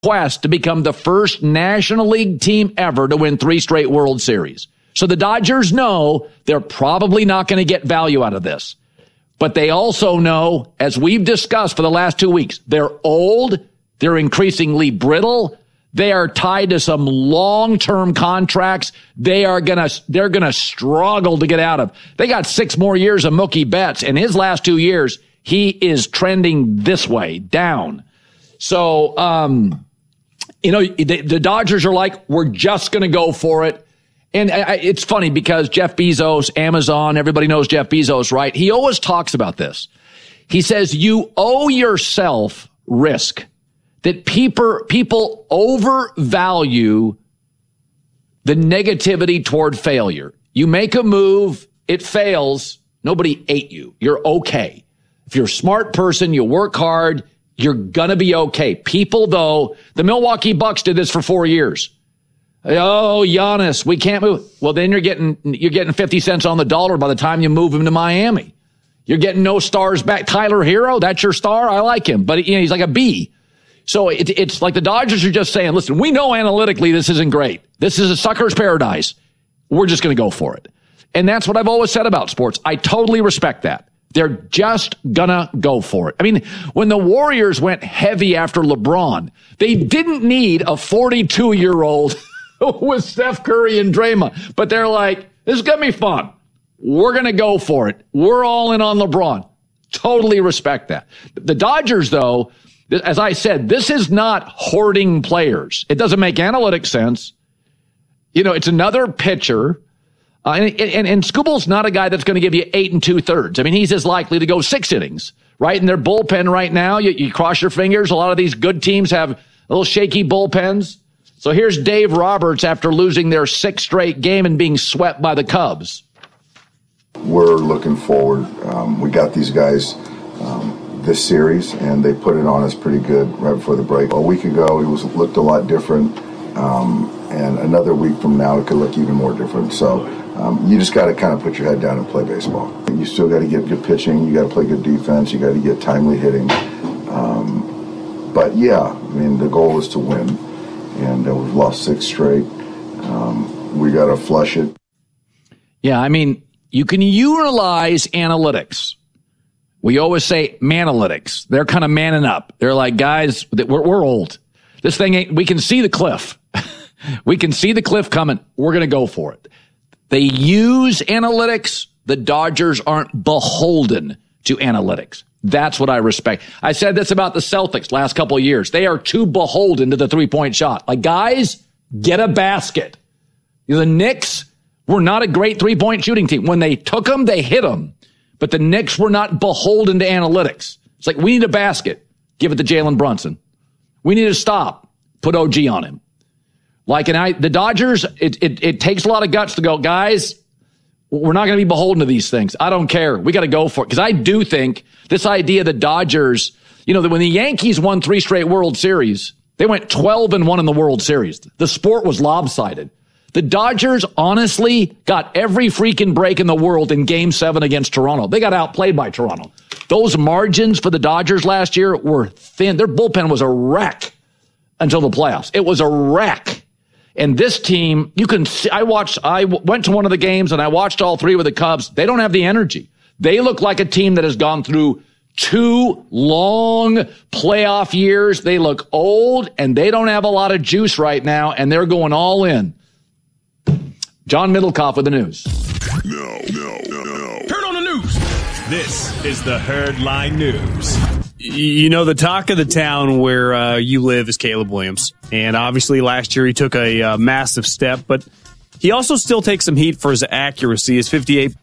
quest to become the first National League team ever to win 3 straight World Series. So the Dodgers know they're probably not going to get value out of this. But they also know, as we've discussed for the last 2 weeks, they're old, they're increasingly brittle, they are tied to some long-term contracts they're gonna struggle to get out of. They got 6 more years of Mookie Betts. In his last 2 years, he is trending this way, down. So, the Dodgers are like, we're just going to go for it. And it's funny because Jeff Bezos, Amazon, everybody knows Jeff Bezos, right? He always talks about this. He says, you owe yourself risk. That people overvalue the negativity toward failure. You make a move, it fails, nobody ate you. You're okay. If you're a smart person, you work hard, you're gonna be okay. People, though, the Milwaukee Bucks did this for 4 years. Oh, Giannis, we can't move. Well, then you're getting 50 cents on the dollar by the time you move him to Miami. You're getting no stars back. Tyler Hero, that's your star. I like him, but he's like a B. So it's like the Dodgers are just saying, listen, we know analytically this isn't great. This is a sucker's paradise. We're just going to go for it. And that's what I've always said about sports. I totally respect that. They're just gonna go for it. I mean, when the Warriors went heavy after LeBron, they didn't need a 42-year-old with Steph Curry and Draymond. But they're like, this is gonna be fun. We're gonna go for it. We're all in on LeBron. Totally respect that. The Dodgers, though, as I said, this is not hoarding players. It doesn't make analytic sense. It's another pitcher. And Skubal's not a guy that's going to give you 8 2/3. I mean, he's as likely to go 6 innings, right? In their bullpen right now, you cross your fingers. A lot of these good teams have little shaky bullpens. So here's Dave Roberts after losing their 6th straight game and being swept by the Cubs. We're looking forward. We got these guys this series, and they put it on us pretty good right before the break. A week ago, it looked a lot different, and another week from now, it could look even more different. So you just got to kind of put your head down and play baseball. You still got to get good pitching. You got to play good defense. You got to get timely hitting. But yeah, I mean, the goal is to win, and we've lost 6 straight. We got to flush it. Yeah, I mean, you can utilize analytics. We always say manalytics. They're kind of manning up. They're like, guys, we're old. This thing ain't, we can see the cliff. We can see the cliff coming. We're going to go for it. They use analytics. The Dodgers aren't beholden to analytics. That's what I respect. I said this about the Celtics last couple of years. They are too beholden to the 3-point shot. Like, guys, get a basket. The Knicks were not a great 3-point shooting team. When they took them, they hit them. But the Knicks were not beholden to analytics. It's like, we need a basket. Give it to Jalen Brunson. We need to stop. Put OG on him. Like, the Dodgers, it takes a lot of guts to go, guys, we're not going to be beholden to these things. I don't care. We got to go for it. Because I do think this idea the Dodgers, that when the Yankees won 3 straight World Series, they went 12-1 in the World Series. The sport was lopsided. The Dodgers honestly got every freaking break in the world in Game 7 against Toronto. They got outplayed by Toronto. Those margins for the Dodgers last year were thin. Their bullpen was a wreck until the playoffs. It was a wreck. And this team, you can see, I went to one of the games and I watched all 3 with the Cubs. They don't have the energy. They look like a team that has gone through 2 long playoff years. They look old and they don't have a lot of juice right now, and they're going all in. John Middlecoff with the news. No. Turn on the news. This is the Herdline News. The talk of the town where you live is Caleb Williams. And obviously last year he took a massive step, but he also still takes some heat for his accuracy. His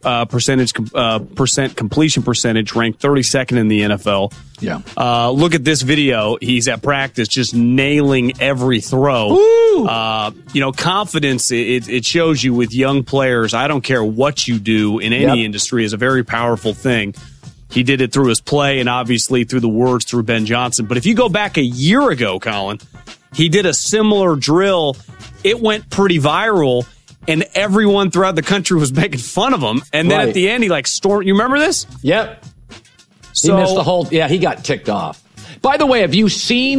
58% completion percentage ranked 32nd in the NFL. Yeah. Look at this video. He's at practice just nailing every throw. Confidence, it shows you with young players. I don't care what you do in any industry is a very powerful thing. He did it through his play and obviously through the words through Ben Johnson. But if you go back a year ago, Colin, he did a similar drill. It went pretty viral, and everyone throughout the country was making fun of him. And then at the end, he stormed. You remember this? Yep. He missed the whole. Yeah, he got ticked off. By the way, have you seen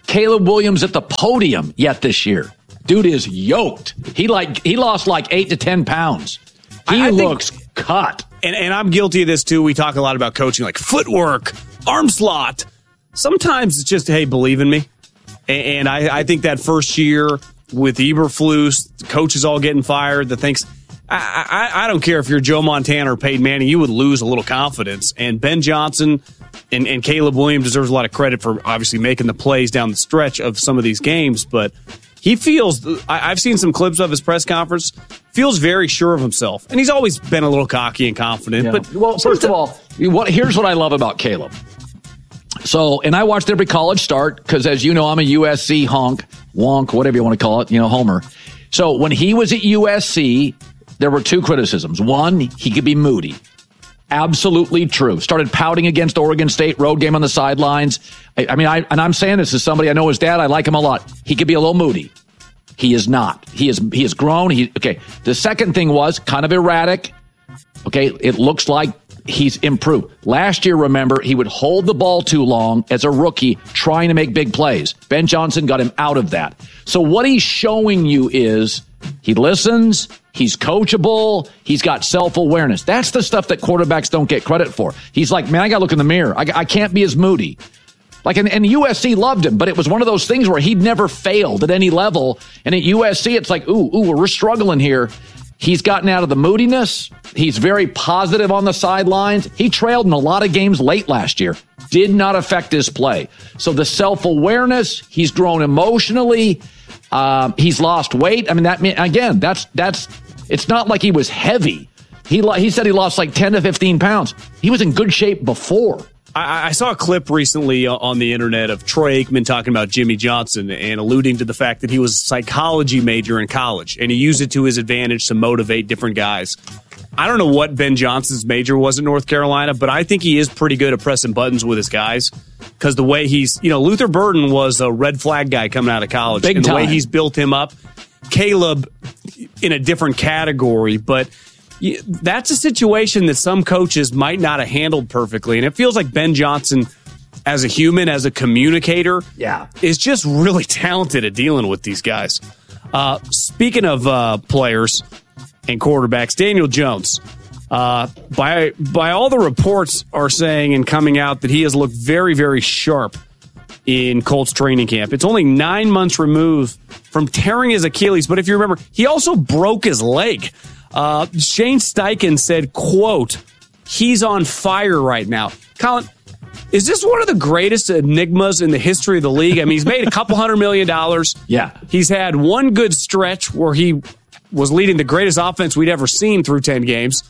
Caleb Williams at the podium yet this year. Dude is yoked. He lost like 8 to 10 pounds. He looks cut. And I'm guilty of this too. We talk a lot about coaching, like footwork, arm slot. Sometimes it's just, hey, believe in me. And I think that first year with Eberflus, the coaches all getting fired, I don't care if you're Joe Montana or Peyton Manning, you would lose a little confidence. And Ben Johnson and Caleb Williams deserves a lot of credit for obviously making the plays down the stretch of some of these games. But he feels, I've seen some clips of his press conference, feels very sure of himself. And he's always been a little cocky and confident. Yeah. But first of all, here's what I love about Caleb. So, and I watched every college start because, as you know, I'm a USC wonk, whatever you want to call it, homer. So when he was at USC, there were 2 criticisms. One, he could be moody. Absolutely true. Started pouting against Oregon State, road game on the sidelines. I'm saying this as somebody, I know his dad, I like him a lot. He could be a little moody. He is not. He has grown. The second thing was kind of erratic. Okay. It looks like he's improved. Last year, remember, he would hold the ball too long as a rookie trying to make big plays. Ben Johnson got him out of that. So what he's showing you is he listens, he's coachable, he's got self-awareness. That's the stuff that quarterbacks don't get credit for. He's like, man, I got to look in the mirror. I can't be as moody. And USC loved him, but it was one of those things where he'd never failed at any level. And at USC, it's like, ooh, we're struggling here. He's gotten out of the moodiness. He's very positive on the sidelines. He trailed in a lot of games late last year. Did not affect his play. So the self-awareness, he's grown emotionally. He's lost weight. It's not like he was heavy. He said he lost like 10 to 15 pounds. He was in good shape before. I saw a clip recently on the internet of Troy Aikman talking about Jimmy Johnson and alluding to the fact that he was a psychology major in college and he used it to his advantage to motivate different guys. I don't know what Ben Johnson's major was in North Carolina, but I think he is pretty good at pressing buttons with his guys because the way he's, Luther Burden was a red flag guy coming out of college. Big and time. The way he's built him up, Caleb in a different category, but that's a situation that some coaches might not have handled perfectly. And it feels like Ben Johnson, as a human, as a communicator, is just really talented at dealing with these guys. Speaking of players and quarterbacks, Daniel Jones, by all the reports are saying and coming out that he has looked very, very sharp in Colts training camp. It's only 9 months removed from tearing his Achilles. But if you remember, he also broke his leg. Shane Steichen said, quote, he's on fire right now. Colin, is this one of the greatest enigmas in the history of the league? I mean, he's made a couple $100 million. Yeah. He's had one good stretch where he was leading the greatest offense we'd ever seen through 10 games.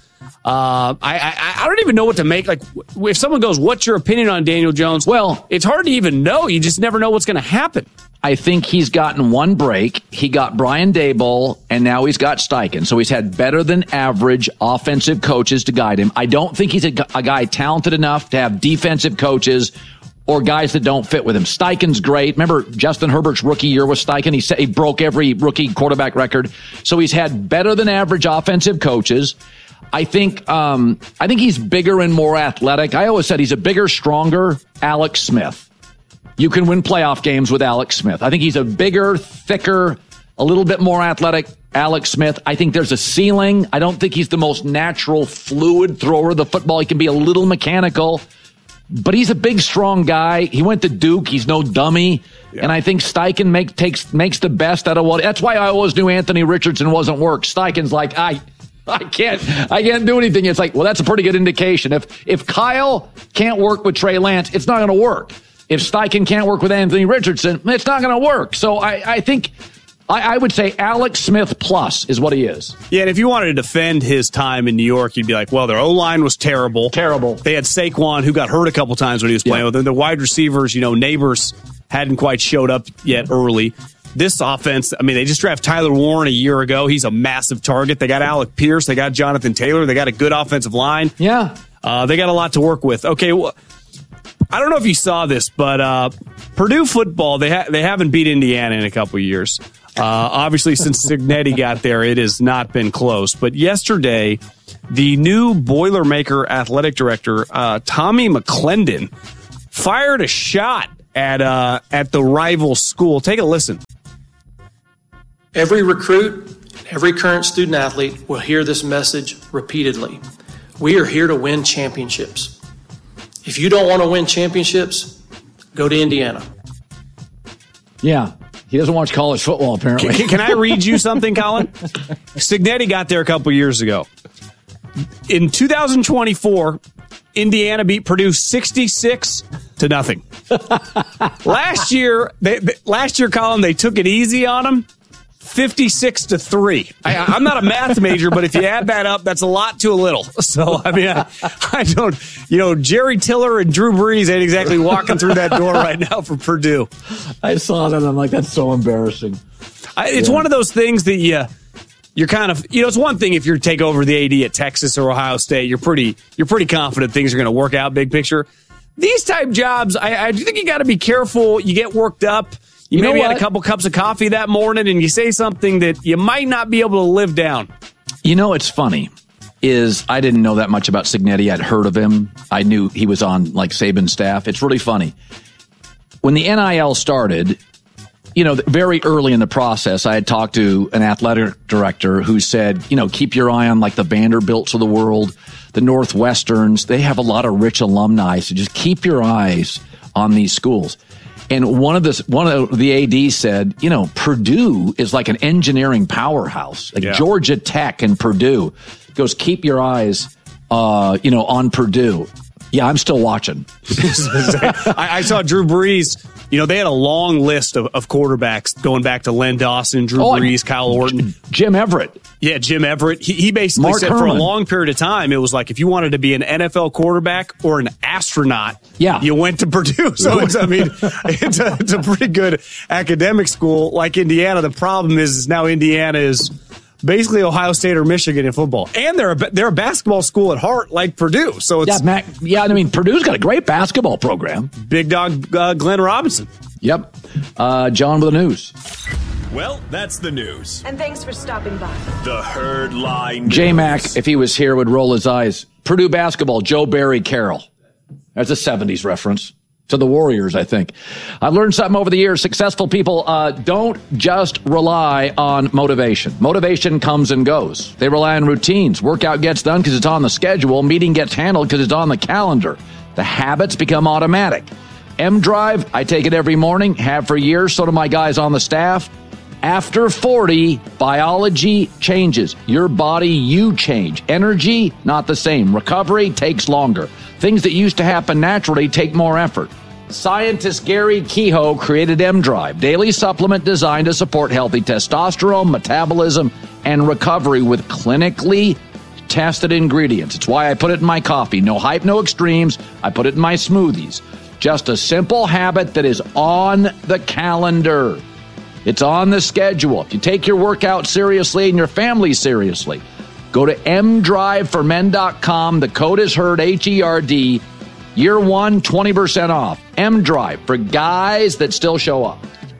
I don't even know what to make. Like, if someone goes, what's your opinion on Daniel Jones? Well, it's hard to even know. You just never know what's going to happen. I think he's gotten one break. He got Brian Daboll, and now he's got Steichen. So he's had better than average offensive coaches to guide him. I don't think he's a guy talented enough to have defensive coaches or guys that don't fit with him. Steichen's great. Remember Justin Herbert's rookie year with Steichen? He broke every rookie quarterback record. So he's had better than average offensive coaches. I think he's bigger and more athletic. I always said he's a bigger, stronger Alex Smith. You can win playoff games with Alex Smith. I think he's a bigger, thicker, a little bit more athletic Alex Smith. I think there's a ceiling. I don't think he's the most natural, fluid thrower of the football. He can be a little mechanical, but he's a big, strong guy. He went to Duke. He's no dummy. Yeah. And I think Steichen makes the best out of what. That's why I always knew Anthony Richardson wasn't work. Steichen's like, I can't do anything. It's like, well, that's a pretty good indication. If Kyle can't work with Trey Lance, it's not going to work. If Steichen can't work with Anthony Richardson, it's not going to work. So I think I would say Alex Smith plus is what he is. Yeah, and if you wanted to defend his time in New York, you'd be like, well, their O-line was terrible. Terrible. They had Saquon, who got hurt a couple times when he was playing with them. The wide receivers, Neighbors hadn't quite showed up yet early. This offense, they just drafted Tyler Warren a year ago. He's a massive target. They got Alec Pierce. They got Jonathan Taylor. They got a good offensive line. Yeah. They got a lot to work with. Okay, well, I don't know if you saw this, but Purdue football, they haven't beat Indiana in a couple of years. Obviously, since Cignetti got there, it has not been close. But yesterday, the new Boilermaker athletic director, Tommy McClendon, fired a shot at the rival school. Take a listen. Every recruit, every current student athlete will hear this message repeatedly. We are here to win championships. If you don't want to win championships, go to Indiana. Yeah. He doesn't watch college football, apparently. Can I read you something, Colin? Cignetti got there a couple years ago. In 2024, Indiana beat Purdue 66-0. Last year, Colin, they took it easy on them. 56-3. I'm not a math major, but if you add that up, that's a lot to a little. So, I mean, I don't, Jerry Tiller and Drew Brees ain't exactly walking through that door right now for Purdue. I saw that. I'm like, that's so embarrassing. It's one of those things that you're kind of, it's one thing if you take over the AD at Texas or Ohio State, you're pretty confident things are going to work out big picture. These type jobs, I think you got to be careful. You get worked up. You maybe had a couple cups of coffee that morning and you say something that you might not be able to live down. It's funny is I didn't know that much about Cignetti. I'd heard of him. I knew he was on like Saban's staff. It's really funny. When the NIL started, very early in the process, I had talked to an athletic director who said, keep your eye on like the Vanderbilts of the world, the Northwesterns. They have a lot of rich alumni. So just keep your eyes on these schools. And one of the ADs said, Purdue is like an engineering powerhouse, like Georgia Tech and Purdue. He goes, keep your eyes, on Purdue. Yeah, I'm still watching. I saw Drew Brees. They had a long list of quarterbacks going back to Len Dawson, Drew Brees, Kyle Orton. Jim Everett. Yeah, Jim Everett. He basically said for a long period of time, it was like if you wanted to be an NFL quarterback or an astronaut, you went to Purdue. So, it's a pretty good academic school like Indiana. The problem is now Indiana is basically Ohio State or Michigan in football. And they're a basketball school at heart like Purdue. So it's Purdue's got a great basketball program. Big dog Glenn Robinson. Yep. John with the news. Well, that's the news. And thanks for stopping by. The Herd Line News. J-Mac, if he was here, would roll his eyes. Purdue basketball, Joe Barry Carroll. That's a 70s reference. To the Warriors, I think. I've learned something over the years. Successful people don't just rely on motivation. Motivation comes and goes. They rely on routines. Workout gets done because it's on the schedule. Meeting gets handled because it's on the calendar. The habits become automatic. M-Drive, I take it every morning, have for years. So do my guys on the staff. After 40, biology changes. Your body, you change. Energy, not the same. Recovery takes longer. Things that used to happen naturally take more effort. Scientist Gary Kehoe created M-Drive, daily supplement designed to support healthy testosterone, metabolism, and recovery with clinically tested ingredients. It's why I put it in my coffee. No hype, no extremes. I put it in my smoothies. Just a simple habit that is on the calendar. It's on the schedule. If you take your workout seriously and your family seriously, go to mdriveformen.com. The code is HERD, H-E-R-D. Year one, 20% off. M-Drive for guys that still show up.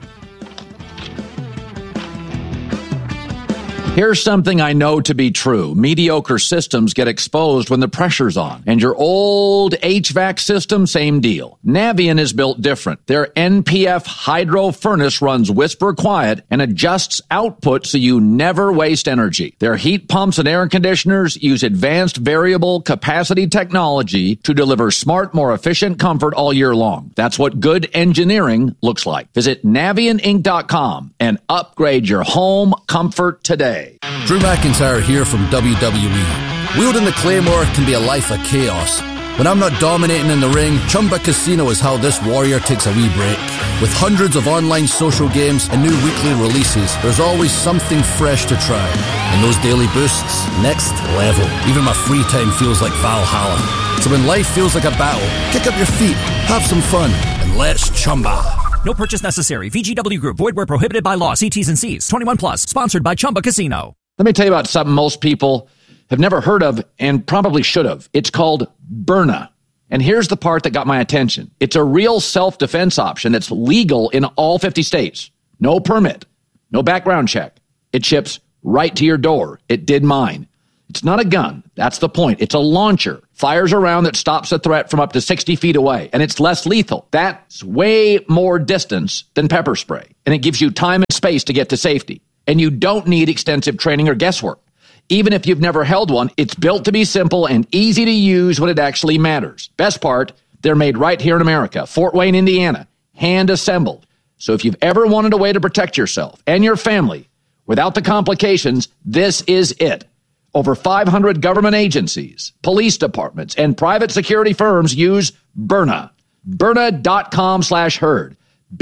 Here's something I know to be true. Mediocre systems get exposed when the pressure's on. And your old HVAC system, same deal. Navien is built different. Their NPF hydro furnace runs whisper quiet and adjusts output so you never waste energy. Their heat pumps and air conditioners use advanced variable capacity technology to deliver smart, more efficient comfort all year long. That's what good engineering looks like. Visit NavientInc.com and upgrade your home comfort today. Drew McIntyre here from WWE. Wielding the Claymore can be a life of chaos. When I'm not dominating in the ring, Chumba Casino is how this warrior takes a wee break. With hundreds of online social games and new weekly releases, there's always something fresh to try. And those daily boosts, next level. Even my free time feels like Valhalla. So when life feels like a battle, kick up your feet, have some fun, and let's Chumba. No purchase necessary. VGW Group. Void where prohibited by law. See T's and C's. 21 plus. Sponsored by Chumba Casino. Let me tell you about something most people have never heard of and probably should have. It's called Byrna. And here's the part that got my attention. It's a real self-defense option that's legal in all 50 states. No permit. No background check. It ships right to your door. It did mine. It's not a gun. That's the point. It's a launcher. Fires a round that stops a threat from up to 60 feet away, and it's less lethal. That's way more distance than pepper spray, and it gives you time and space to get to safety. And you don't need extensive training or guesswork. Even if you've never held one, it's built to be simple and easy to use when it actually matters. Best part, they're made right here in America, Fort Wayne, Indiana, hand assembled. So if you've ever wanted a way to protect yourself and your family without the complications, this is it. Over 500 government agencies, police departments, and private security firms use Byrna. Byrna.com/herd.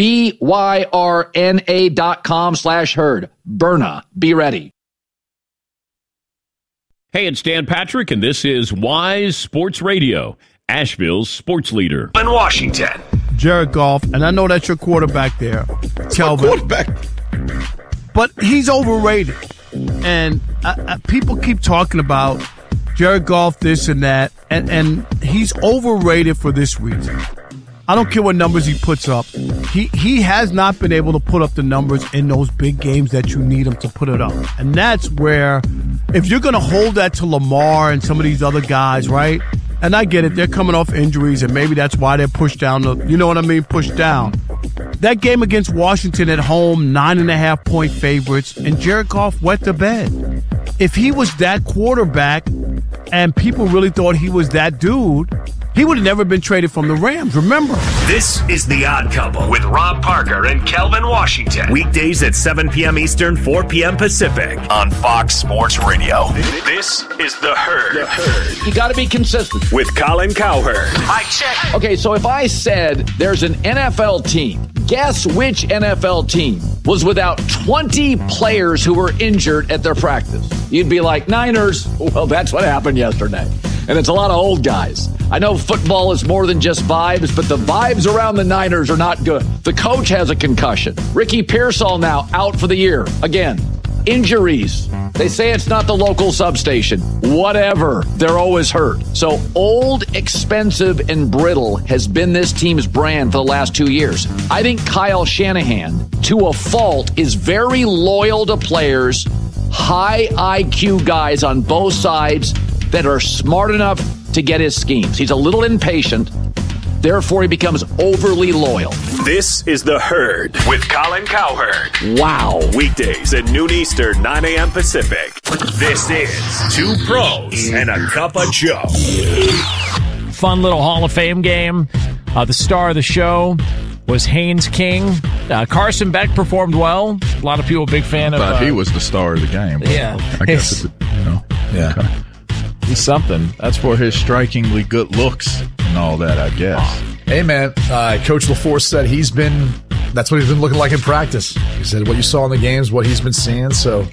BYRNA.com/herd. Byrna. Be ready. Hey, it's Dan Patrick, and this is Wise Sports Radio, Asheville's sports leader. In Washington. Jared Goff, and I know that's your quarterback there, Kelvin. But he's overrated. And people keep talking about Jared Goff, this and that, and he's overrated for this reason. I don't care what numbers he puts up. He has not been able to put up the numbers in those big games that you need him to put it up. And that's where, if you're going to hold that to Lamar and some of these other guys, right? And I get it, they're coming off injuries, and maybe that's why they're pushed down, pushed down. That game against Washington at home, 9.5-point favorites, and Jared Goff wet the bed. If he was that quarterback and people really thought he was that dude, he would have never been traded from the Rams, remember? This is The Odd Couple with Rob Parker and Kelvin Washington. Weekdays at 7 p.m. Eastern, 4 p.m. Pacific on Fox Sports Radio. This is The Herd. You got to be consistent. With Colin Cowherd. I check. Okay, so if I said there's an NFL team, guess which NFL team was without 20 players who were injured at their practice? You'd be like, Niners. Well, that's what happened yesterday. And it's a lot of old guys. I know football is more than just vibes, but the vibes around the Niners are not good. The coach has a concussion. Ricky Pearsall now out for the year. Again, injuries. They say it's not the local substation. Whatever. They're always hurt. So old, expensive, and brittle has been this team's brand for the last 2 years. I think Kyle Shanahan, to a fault, is very loyal to players, high IQ guys on both sides that are smart enough to get his schemes. He's a little impatient. Therefore, he becomes overly loyal. This is The Herd with Colin Cowherd. Wow. Weekdays at noon Eastern, 9 a.m. Pacific. This is Two Pros and a Cup of Joe. Fun little Hall of Fame game. The star of the show was Haynes King. Carson Beck performed well. A lot of people a big fan of. But he was the star of the game. Yeah. I guess, yeah. Okay. He's something. That's for his strikingly good looks and all that, I guess. Hey, man. Coach LaForce said that's what he's been looking like in practice. He said what you saw in the games, what he's been seeing. So,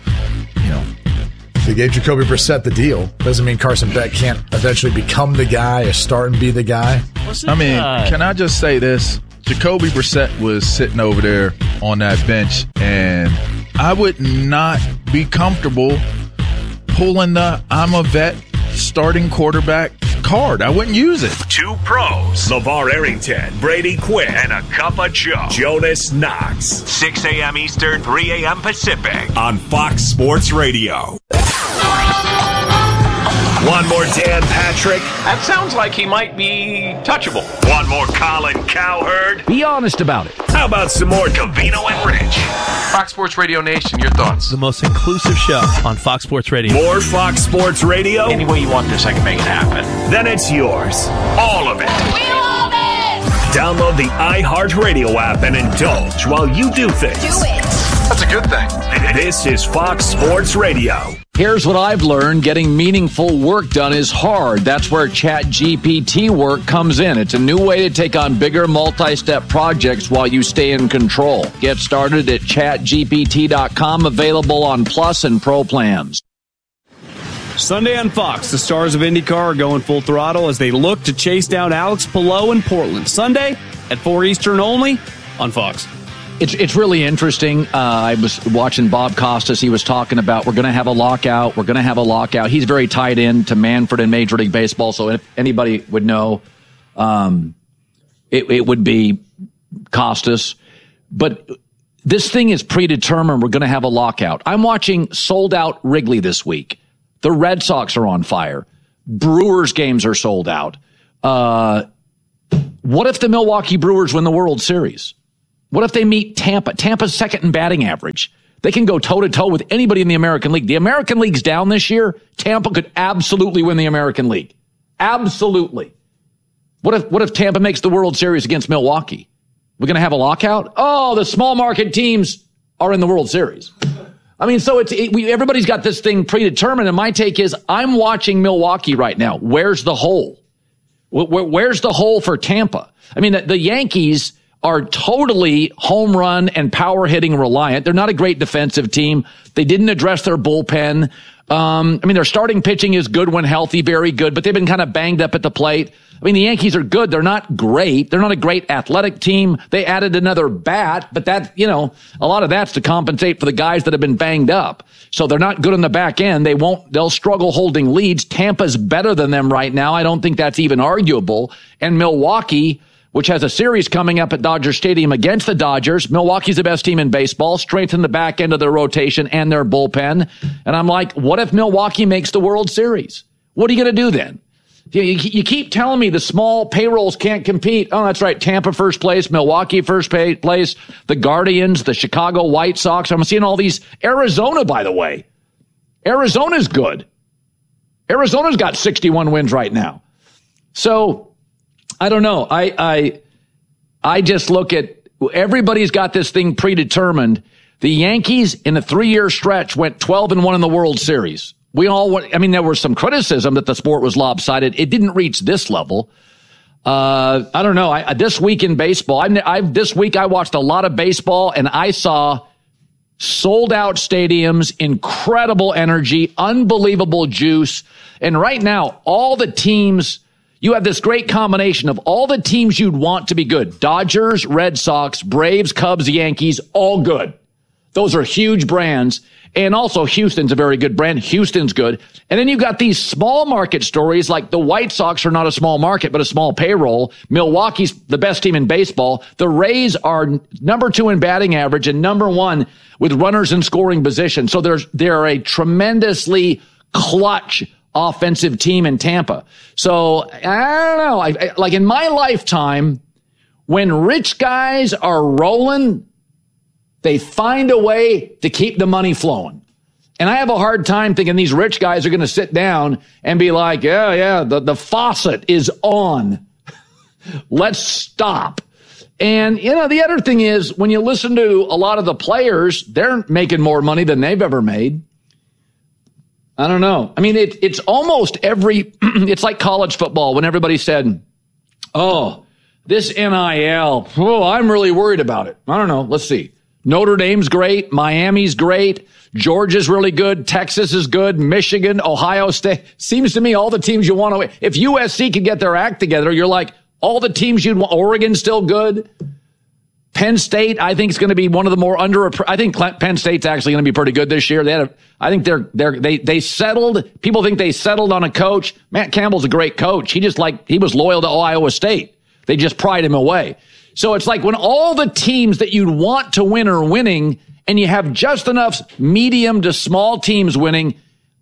they gave Jacoby Brissett the deal. Doesn't mean Carson Beck can't eventually become the guy or start and be the guy. Can I just say this? Jacoby Brissett was sitting over there on that bench, and I would not be comfortable pulling the I'm a vet starting quarterback card. I wouldn't use it. Two Pros. LeVar Arrington, Brady Quinn, and a Cup of Joe. Jonas Knox. 6 a.m. Eastern, 3 a.m. Pacific on Fox Sports Radio. One more Dan Patrick. That sounds like he might be touchable. One more Colin Cowherd. Be honest about it. How about some more Covino and Rich? Fox Sports Radio Nation, your thoughts? The most inclusive show on Fox Sports Radio. More Fox Sports Radio? Any way you want this, I can make it happen. Then it's yours. All of it. We love it! Download the iHeartRadio app and indulge while you do things. Do it. That's a good thing. This is Fox Sports Radio. Here's what I've learned. Getting meaningful work done is hard. That's where ChatGPT work comes in. It's a new way to take on bigger multi-step projects while you stay in control. Get started at chatgpt.com, available on Plus and Pro plans. Sunday on Fox, the stars of IndyCar are going full throttle as they look to chase down Alex Palou in Portland. Sunday at 4 Eastern only on Fox. It's really interesting. I was watching Bob Costas. He was talking about we're going to have a lockout. We're going to have a lockout. He's very tied in to Manfred and Major League Baseball, so if anybody would know, it would be Costas. But this thing is predetermined. We're going to have a lockout. I'm watching Sold Out Wrigley this week. The Red Sox are on fire. Brewers games are sold out. What if the Milwaukee Brewers win the World Series? What if they meet Tampa? Tampa's second in batting average. They can go toe-to-toe with anybody in the American League. The American League's down this year. Tampa could absolutely win the American League. Absolutely. What if Tampa makes the World Series against Milwaukee? We're going to have a lockout? Oh, the small market teams are in the World Series. I mean, so everybody's got this thing predetermined, and my take is I'm watching Milwaukee right now. Where's the hole? Where's the hole for Tampa? I mean, the Yankees are totally home run and power hitting reliant. They're not a great defensive team. They didn't address their bullpen. I mean, their starting pitching is good when healthy, very good, but they've been kind of banged up at the plate. I mean, the Yankees are good. They're not great. They're not a great athletic team. They added another bat, but that, a lot of that's to compensate for the guys that have been banged up. So they're not good on the back end. They'll struggle holding leads. Tampa's better than them right now. I don't think that's even arguable. And Milwaukee, which has a series coming up at Dodger Stadium against the Dodgers. Milwaukee's the best team in baseball, strengthen the back end of their rotation and their bullpen. And I'm like, what if Milwaukee makes the World Series? What are you going to do then? You keep telling me the small payrolls can't compete. Oh, that's right. Tampa first place, Milwaukee first place, the Guardians, the Chicago White Sox. I'm seeing all these. Arizona, by the way. Arizona's good. Arizona's got 61 wins right now. So I don't know. I just look at everybody's got this thing predetermined. The Yankees in a 3-year stretch went 12-1 in the World Series. There was some criticism that the sport was lopsided. It didn't reach this level. I don't know. This week in baseball, this week I watched a lot of baseball and I saw sold out stadiums, incredible energy, unbelievable juice. And right now, all the teams, you have this great combination of all the teams you'd want to be good. Dodgers, Red Sox, Braves, Cubs, Yankees, all good. Those are huge brands. And also Houston's a very good brand. Houston's good. And then you've got these small market stories like the White Sox are not a small market, but a small payroll. Milwaukee's the best team in baseball. The Rays are number 2 in batting average and number 1 with runners in scoring position. So they're a tremendously clutch offensive team in Tampa. So I don't know. Like in my lifetime, when rich guys are rolling, they find a way to keep the money flowing. And I have a hard time thinking these rich guys are going to sit down and be like, the faucet is on. Let's stop. And, the other thing is when you listen to a lot of the players, they're making more money than they've ever made. I don't know. I mean, it's almost it's like college football when everybody said, oh, this NIL, I'm really worried about it. I don't know. Let's see. Notre Dame's great. Miami's great. Georgia's really good. Texas is good. Michigan, Ohio State. Seems to me all the teams you want to win. If USC could get their act together, you're like, all the teams you'd want. Oregon's still good. Penn State, I think, is going to be one of the more I think Penn State's actually going to be pretty good this year. They settled. People think they settled on a coach. Matt Campbell's a great coach. He was loyal to Iowa State. They just pried him away. So it's like when all the teams that you'd want to win are winning and you have just enough medium to small teams winning,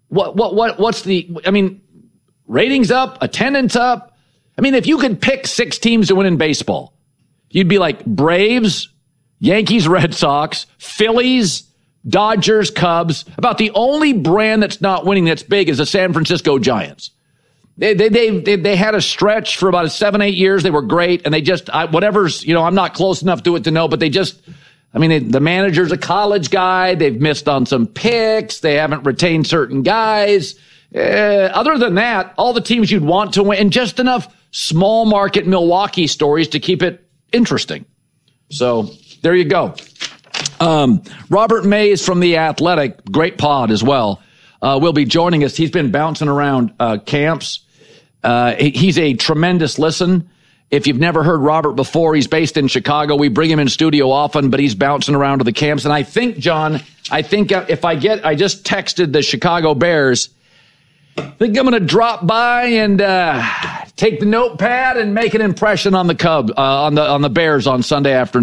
ratings up, attendance up. I mean, if you could pick 6 teams to win in baseball, you'd be like Braves, Yankees, Red Sox, Phillies, Dodgers, Cubs. About the only brand that's not winning that's big is the San Francisco Giants. They had a stretch for about 7-8 years. They were great. And they just, I'm not close enough to it to know, but the manager's a college guy. They've missed on some picks. They haven't retained certain guys. Other than that, all the teams you'd want to win and just enough small market Milwaukee stories to keep it interesting. So there you go. Robert Mays from The Athletic, great pod as well, will be joining us. He's been bouncing around camps. He's a tremendous listen. If you've never heard Robert before, he's based in Chicago. We bring him in studio often, but he's bouncing around to the camps. And I think, John, I just texted the Chicago Bears. I think I'm going to drop by and take the notepad and make an impression on the Bears on Sunday afternoon.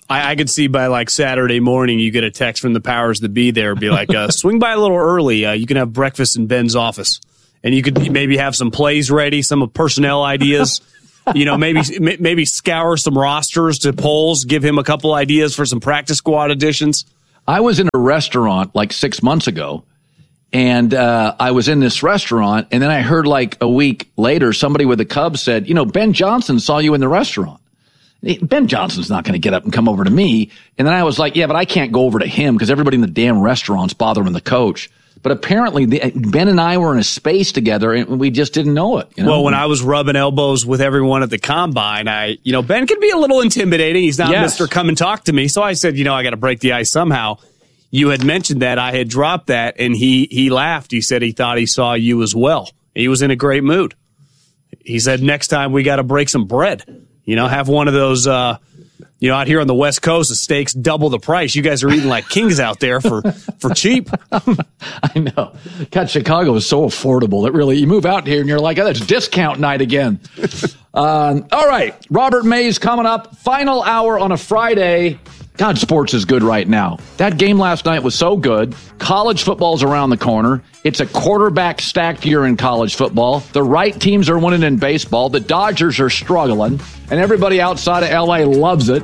I could see by like Saturday morning, you get a text from the powers that be there, be like, swing by a little early. You can have breakfast in Ben's office. And you could maybe have some plays ready, some personnel ideas. Maybe scour some rosters to polls, give him a couple ideas for some practice squad additions. I was in a restaurant like 6 months ago, and I was in this restaurant, and then I heard like a week later, somebody with the Cubs said, Ben Johnson saw you in the restaurant. Ben Johnson's not going to get up and come over to me. And then I was like, yeah, but I can't go over to him because everybody in the damn restaurant's bothering the coach. But apparently Ben and I were in a space together and we just didn't know it. Well, when I was rubbing elbows with everyone at the combine, Ben can be a little intimidating. He's not Mr. Come and talk to me. So I said, I got to break the ice somehow. You had mentioned that. I had dropped that and he laughed. He said he thought he saw you as well. He was in a great mood. He said, next time we got to break some bread. Have one of those, out here on the West Coast, the steaks double the price. You guys are eating like kings out there for cheap. I know. God, Chicago is so affordable. It really, you move out here and you're like, that's discount night again. All right. Robert Mays coming up. Final hour on a Friday. God, sports is good right now. That game last night was so good. College football's around the corner. It's a quarterback stacked year in college football. The right teams are winning in baseball. The Dodgers are struggling. And everybody outside of LA loves it.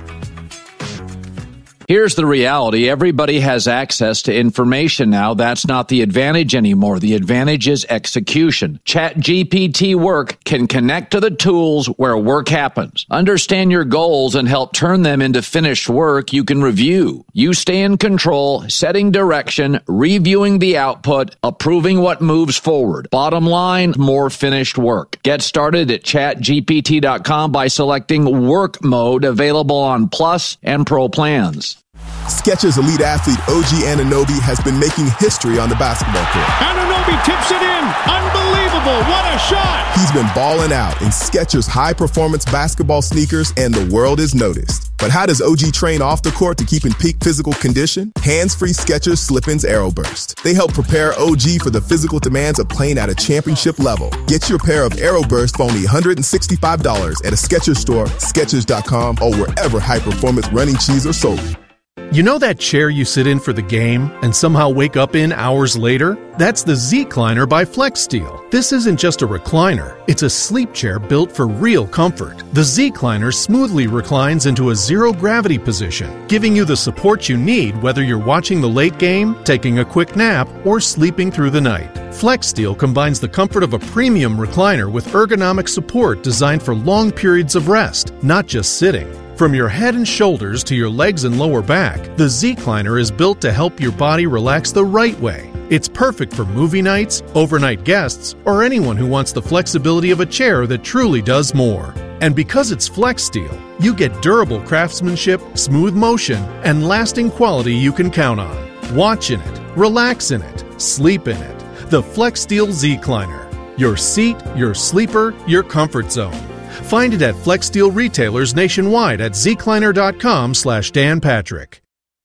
Here's the reality. Everybody has access to information now. That's not the advantage anymore. The advantage is execution. ChatGPT Work can connect to the tools where work happens. Understand your goals and help turn them into finished work you can review. You stay in control, setting direction, reviewing the output, approving what moves forward. Bottom line, more finished work. Get started at chatgpt.com by selecting work mode, available on Plus and Pro plans. Skechers elite athlete OG Anunoby has been making history on the basketball court. Anunoby tips it in. Unbelievable. What a shot. He's been balling out in Skechers high-performance basketball sneakers, and the world is noticed. But how does OG train off the court to keep in peak physical condition? Hands-free Skechers Slip-ins Aeroburst. They help prepare OG for the physical demands of playing at a championship level. Get your pair of Aeroburst for only $165 at a Skechers store, Skechers.com, or wherever high-performance running shoes are sold. You know that chair you sit in for the game and somehow wake up in hours later? That's the Z-Cliner by FlexSteel. This isn't just a recliner. It's a sleep chair built for real comfort. The Z-Cliner smoothly reclines into a zero-gravity position, giving you the support you need whether you're watching the late game, taking a quick nap, or sleeping through the night. FlexSteel combines the comfort of a premium recliner with ergonomic support designed for long periods of rest, not just sitting. From your head and shoulders to your legs and lower back, the Z-Cliner is built to help your body relax the right way. It's perfect for movie nights, overnight guests, or anyone who wants the flexibility of a chair that truly does more. And because it's FlexSteel, you get durable craftsmanship, smooth motion, and lasting quality you can count on. Watch in it, relax in it, sleep in it. The FlexSteel Z-Cliner. Your seat, your sleeper, your comfort zone. Find it at FlexSteel retailers nationwide at zcliner.com/Dan Patrick.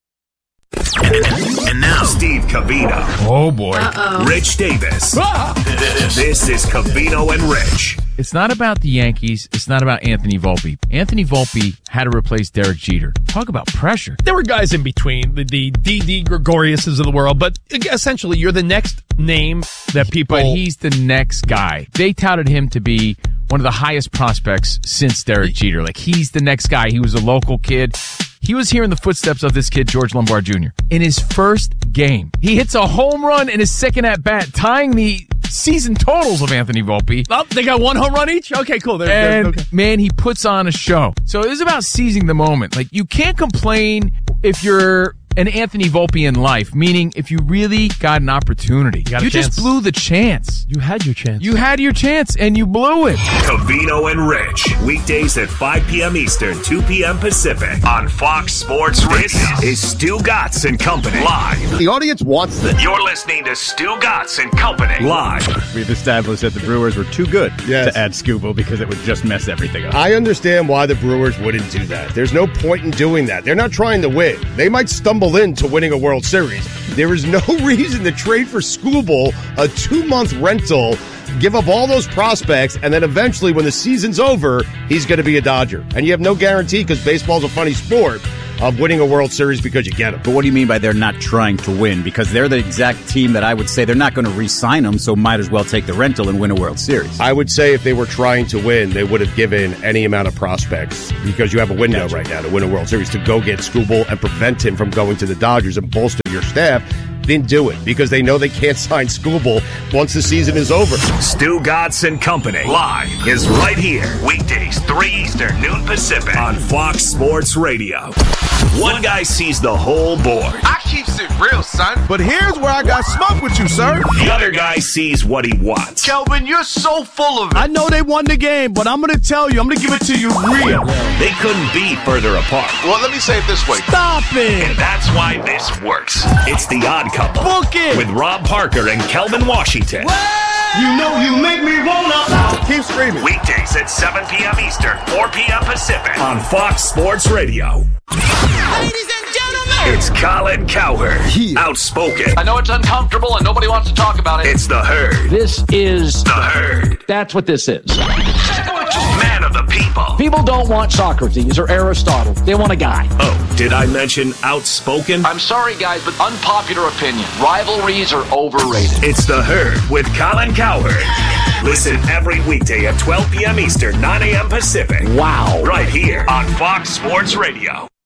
And now, Steve Covino. Oh, boy. Rich Davis. This is Covino and Rich. It's not about the Yankees. It's not about Anthony Volpe. Anthony Volpe had to replace Derek Jeter. Talk about pressure. There were guys in between, the D.D. Gregoriuses of the world, but essentially you're the next name that people... But he's the next guy. They touted him to be one of the highest prospects since Derek Jeter. Like, he's the next guy. He was a local kid. He was here in the footsteps of this kid, George Lombard Jr. In his first game, he hits a home run in his second at-bat, tying the season totals of Anthony Volpe. Oh, they got one home run each? Okay, cool. Man, he puts on a show. So it is about seizing the moment. Like, you can't complain if you're an Anthony Volpe in life, meaning if you really got an opportunity. You just blew the chance. You had your chance. You had your chance, and you blew it. Covino and Rich. Weekdays at 5 p.m. Eastern, 2 p.m. Pacific. On Fox Sports Radio. This is Stu Gatz and Company. Live. The audience wants this. You're listening to Stu Gatz and Company. Live. We've established that the Brewers were too good to add Skubal because it would just mess everything up. I understand why the Brewers wouldn't do that. There's no point in doing that. They're not trying to win. They might stumble into winning a World Series. There is no reason to trade for Skubal, a 2-month rental, give up all those prospects, and then eventually when the season's over, he's going to be a Dodger. And you have no guarantee, because baseball's a funny sport, of winning a World Series because you get him. But what do you mean by they're not trying to win? Because they're the exact team that I would say they're not going to re-sign him, so might as well take the rental and win a World Series. I would say if they were trying to win, they would have given any amount of prospects, because you have a window right now to win a World Series, to go get Skubal and prevent him from going to the Dodgers and bolster your staff. Didn't do it because they know they can't sign Skubal once the season is over. Stu Godson Company live is right here. Weekdays 3 Eastern, noon Pacific on Fox Sports Radio. One guy sees the whole board. I keeps it real, son. But here's where I got smoke with you, sir. The other guy sees what he wants. Kelvin, you're so full of it. I know they won the game, but I'm going to tell you, I'm going to give it to you real. They couldn't be further apart. Well, let me say it this way. Stop it. And that's why this works. It's The Odd Couple. Book it. With Rob Parker and Kelvin Washington. You know you make me wanna. Keep screaming. Weekdays at 7 p.m. Eastern, 4 p.m. Pacific on Fox Sports Radio. Ladies and gentlemen, it's Colin Cowherd. Outspoken. I know it's uncomfortable and nobody wants to talk about it. It's The Herd. This is The Herd. That's what this is. Man of the people. People don't want Socrates or Aristotle. They want a guy. Oh, did I mention outspoken? I'm sorry, guys, but unpopular opinion. Rivalries are overrated. It's The Herd with Colin Cowherd. Listen every weekday at 12 p.m. Eastern, 9 a.m. Pacific. Wow. Right here on Fox Sports Radio.